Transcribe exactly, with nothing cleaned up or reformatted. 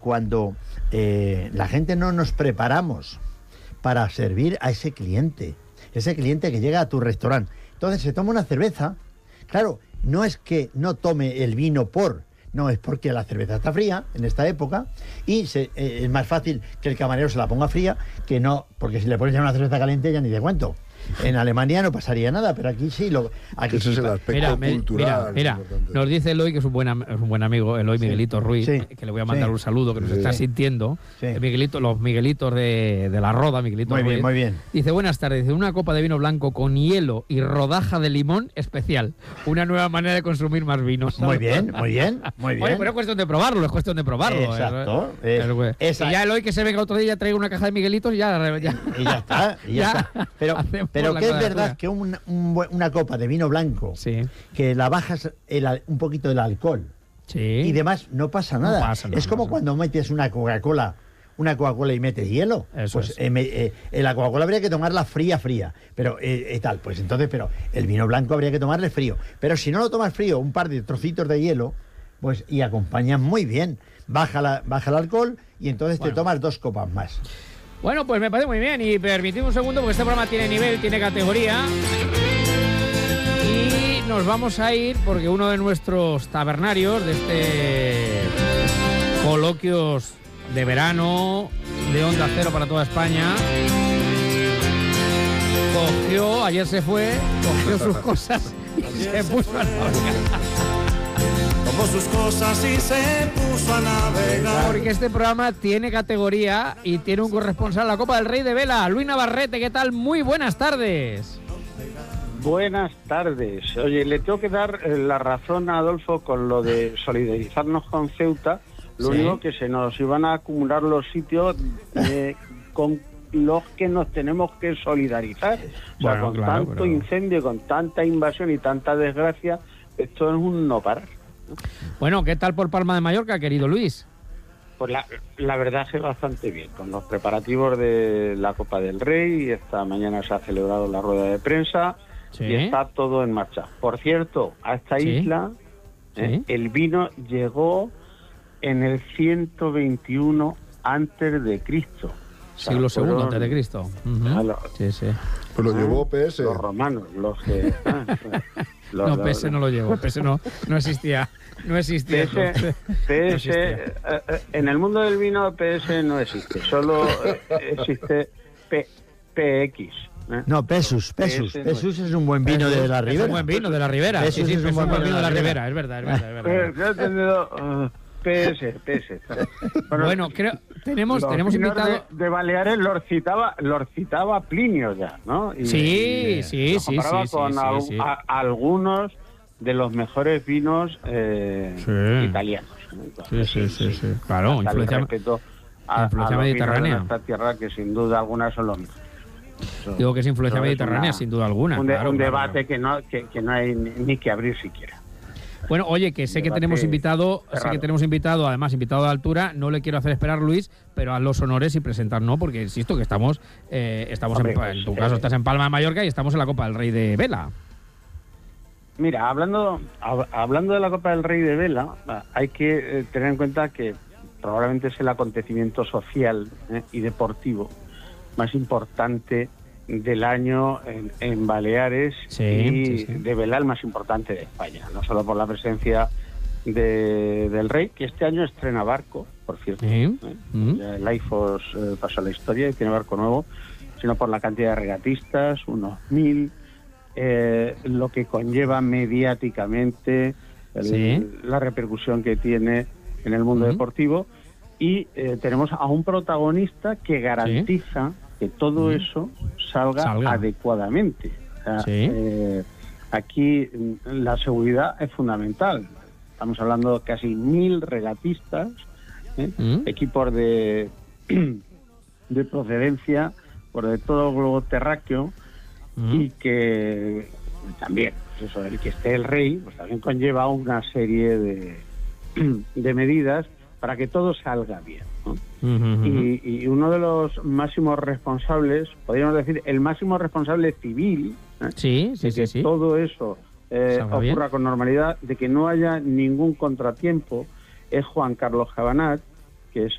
cuando eh, la gente no nos preparamos para servir a ese cliente, ese cliente que llega a tu restaurante. Entonces se toma una cerveza, claro, no es que no tome el vino por, no, es porque la cerveza está fría en esta época y se, eh, es más fácil que el camarero se la ponga fría que no, porque si le pones ya una cerveza caliente ya ni te cuento. En Alemania no pasaría nada, pero aquí sí. Lo, aquí Ese sí. es el aspecto mira, cultural. Mira, mira nos dice Eloy, que es un buen, es un buen amigo, Eloy Miguelito Ruiz, sí, que le voy a mandar sí, un saludo, que nos sí, está sintiendo. Sí. Miguelito, los Miguelitos de, de la Roda, Miguelito Muy Ruiz. bien, muy bien. Dice, buenas tardes, dice, una copa de vino blanco con hielo y rodaja de limón especial. Una nueva manera de consumir más vinos. Muy bien, muy bien, muy bien. Oye, pero es cuestión de probarlo, es cuestión de probarlo. Exacto. Eh, Eh, es, y ya Eloy, que se venga otro día, traiga una caja de Miguelitos y ya... ya y ya está, y ya, ya está. Pero, pero que es verdad que un, un, una copa de vino blanco, sí, que la bajas el, un poquito del alcohol, sí, y demás, no pasa nada. No pasa, no, es como no, cuando metes una Coca-Cola, una Coca-Cola y metes hielo. Eso pues es. eh, me, eh, la Coca-Cola habría que tomarla fría, fría. Pero eh, eh, tal, pues entonces, pero el vino blanco habría que tomarle frío. Pero si no lo tomas frío, un par de trocitos de hielo, pues y acompañas muy bien. Baja, la, baja el alcohol y entonces bueno, te tomas dos copas más. Bueno, pues me parece muy bien. Y permitidme un segundo porque este programa tiene nivel, tiene categoría. Y nos vamos a ir porque uno de nuestros tabernarios de este coloquios de verano de Onda Cero para toda España cogió, ayer se fue, cogió sus cosas y se puso a navegar. Tomó sus cosas y se puso a navegar. Porque este programa tiene categoría y tiene un corresponsal a la Copa del Rey de Vela, Luis Navarrete. ¿Qué tal? Muy buenas tardes. Buenas tardes. Oye, le tengo que dar la razón a Adolfo con lo de solidarizarnos con Ceuta. Lo ¿Sí? único que se nos iban a acumular los sitios eh, con los que nos tenemos que solidarizar. O sea, bueno, con claro, tanto pero... incendio, con tanta invasión y tanta desgracia, esto es un no parar. Bueno, ¿qué tal por Palma de Mallorca, querido Luis? Pues la, la verdad es que bastante bien, con los preparativos de la Copa del Rey. Esta mañana se ha celebrado la rueda de prensa. ¿Sí? Y está todo en marcha. Por cierto, a esta ¿Sí? isla eh, ¿Sí? el vino llegó en el ciento veintiuno antes de Cristo. Siglo o sea, segundo antes de Cristo. Uh-huh. Los, sí, sí. Pues lo llevó P S. Los romanos, los que... ah, los, no, P S los, no lo llevó. P S no, no existía. No existía. P S, P S no existía. Eh, eh, en el mundo del vino P S no existe. Solo eh, existe P, PX. ¿Eh? No, Pesus, Pesus. Pesus es un buen vino Pesus, de la Ribera. Es un buen vino de la Ribera. Pesus sí, sí, es un buen vino de la Ribera. Es verdad, es verdad. Es verdad. Pues, yo he entendido uh, P S, P S. Bueno, bueno creo tenemos tenemos invitado de, de Baleares los citaba los citaba Plinio ya, ¿no? Y, sí, y, sí, los sí, comparaba sí, con sí, a, sí. A, a algunos de los mejores vinos eh, sí. italianos. Entonces, sí, sí, sí, sí, sí. Claro, influencia, a, influencia a mediterránea. De esta tierra que sin duda algunas son los mejores. Eso, Digo que es influencia mediterránea, una, sin duda alguna. Un, de, claro, un claro, debate claro. Que, no, que, que no hay ni, ni que abrir siquiera. Bueno, oye, que sé que tenemos invitado, cerrado. sé que tenemos invitado, además invitado de altura, no le quiero hacer esperar, Luis, pero a los honores y presentar, no, porque insisto que estamos, eh, estamos Hombre, en, pues, en tu caso eh, estás en Palma de Mallorca y estamos en la Copa del Rey de Vela. Mira, hablando hablando de la Copa del Rey de Vela, hay que tener en cuenta que probablemente es el acontecimiento social eh, y deportivo más importante del año en, en Baleares sí, y sí, sí. de Vela el más importante de España, no solo por la presencia de, del Rey, que este año estrena barco, por cierto. Sí. ¿eh? Mm. Ya el IFOS eh, pasó a la historia y tiene barco nuevo, sino por la cantidad de regatistas, unos mil, eh, lo que conlleva mediáticamente el, sí. la repercusión que tiene en el mundo mm. deportivo, y eh, tenemos a un protagonista que garantiza sí. que todo mm. eso salga, salga. adecuadamente. O sea, sí. eh, aquí la seguridad es fundamental. Estamos hablando de casi mil regatistas, ¿eh? mm. equipos de, de procedencia por de todo el globo terráqueo, mm. y que también, pues eso, el que esté el Rey, pues también conlleva una serie de, de medidas para que todo salga bien, ¿no? Uh-huh. y, y uno de los máximos responsables, podríamos decir, el máximo responsable civil, ¿eh? sí, sí, de que sí, sí. todo eso eh, ocurra bien. con normalidad, de que no haya ningún contratiempo, es Juan Carlos Cabanat,